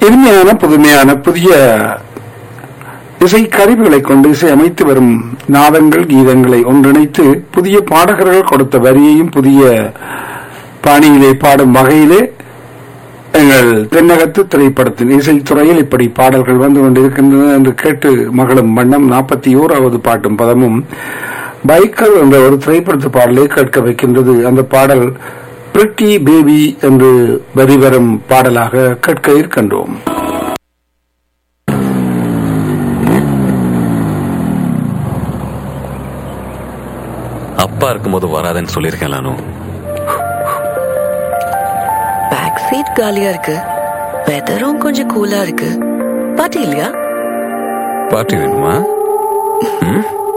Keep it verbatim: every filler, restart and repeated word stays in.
இனிமையான புதுமையான புதிய இசை கருவிகளை கொண்டு இசை அமைத்து வரும் நாதங்கள் கீதங்களை ஒன்றிணைத்து புதிய பாடகர்கள் கொடுத்த வரியையும் புதிய பாணியிலே பாடும் வகையிலே எங்கள் தென்னகத்து திரைப்படத்தின் இசைத்துறையில் இப்படி பாடல்கள் வந்து கொண்டிருக்கின்றன என்று கேட்டு மகளும் வண்ணம் நாற்பத்தி ஓராவது பாட்டும் பதமும் பைக்கர் என்ற ஒரு திரைப்படத்து பாடலை கேட்க வைக்கின்றது. அந்த பாடல் பிரிட்டி பேபி என்று வரிவரும் பாடலாக கேட்க இருக்கின்றோம். அப்பா இருக்கும்போது வராதுன்னு சொல்லியிருக்கேன். நானும் பேக் சீட் காலியா இருக்கு, வெதரும் கொஞ்சம் கூலா இருக்கு. பாட்டி இல்லையா? பாட்டி வேணுமா?